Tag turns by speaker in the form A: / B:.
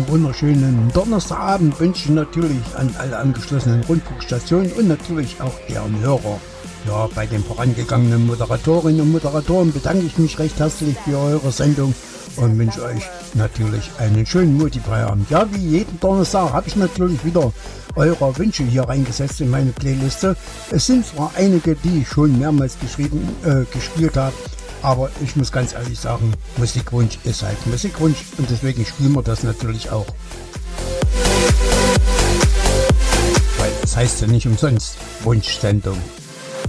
A: wunderschönen Donnerstagabend wünsche ich natürlich an alle angeschlossenen Rundfunkstationen und natürlich auch deren Hörer. Ja, bei den vorangegangenen Moderatorinnen und Moderatoren bedanke ich mich recht herzlich für eure Sendung und wünsche euch natürlich einen schönen Multi-Feierabend. Ja, wie jeden Donnerstag habe ich natürlich wieder eure Wünsche hier reingesetzt in meine Playliste. Es sind zwar einige, die ich schon mehrmals gespielt habe, aber ich muss ganz ehrlich sagen, Musikwunsch ist halt Musikwunsch und deswegen spielen wir das natürlich auch. Weil das heißt ja nicht umsonst Wunschsendung.